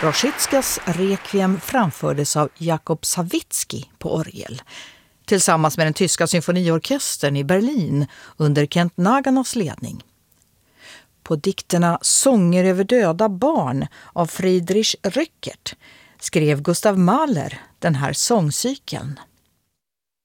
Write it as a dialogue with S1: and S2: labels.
S1: Broszytskas Requiem framfördes av Jakob Sawicki på orgel tillsammans med den tyska symfoniorkestern i Berlin under Kent Naganos ledning. På dikterna Sånger över döda barn av Friedrich Rückert skrev Gustav Mahler den här sångcykeln.